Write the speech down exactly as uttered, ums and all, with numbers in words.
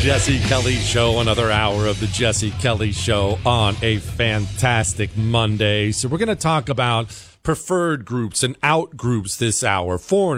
Jesse Kelly Show, another hour of the Jesse Kelly Show on a fantastic Monday. So we're going to talk about preferred groups and out groups this hour. Foreign